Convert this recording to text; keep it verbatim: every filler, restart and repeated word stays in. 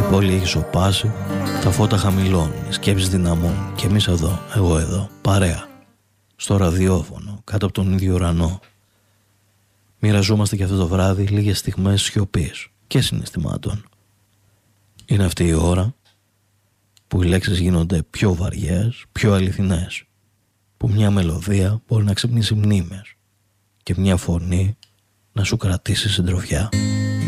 πόλη έχει σωπάσει, τα φώτα χαμηλώνουν, οι σκέψεις δυναμώνουν και εμείς εδώ, εγώ εδώ, παρέα, στο ραδιόφωνο, κάτω από τον ίδιο ουρανό. Μοιραζόμαστε και αυτό το βράδυ λίγες στιγμές σιωπής και συναισθημάτων. Είναι αυτή η ώρα που οι λέξεις γίνονται πιο βαριές, πιο αληθινές, που μια μελωδία μπορεί να ξυπνήσει μνήμες και μια φωνή να σου κρατήσει συντροφιά.